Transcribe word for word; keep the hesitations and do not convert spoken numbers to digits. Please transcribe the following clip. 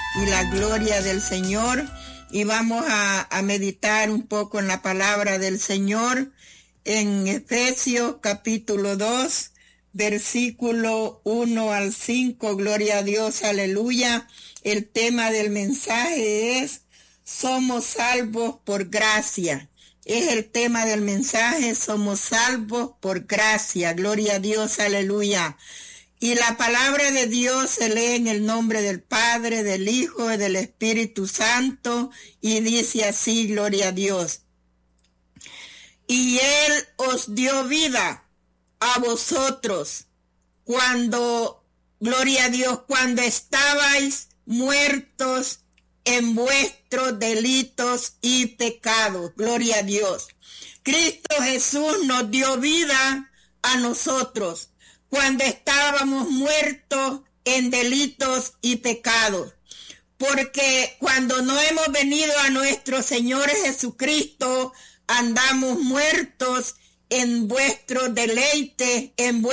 y la gloria del Señor. Y vamos a, a meditar un poco en la palabra del Señor en Efesios capítulo dos, versículo uno al cinco. Gloria a Dios, aleluya. El tema del mensaje es: somos salvos por gracia. Es el tema del mensaje: somos salvos por gracia. Gloria a Dios, aleluya. Y la palabra de Dios se lee en el nombre del Padre, del Hijo y del Espíritu Santo, y dice así: gloria a Dios. Y Él os dio vida a vosotros cuando, gloria a Dios, cuando estabais muertos en vuestros delitos y pecados. Gloria a Dios. Cristo Jesús nos dio vida a nosotros cuando estábamos muertos en delitos y pecados. Porque cuando no hemos venido a nuestro Señor Jesucristo, andamos muertos en vuestros deleites, en vuestros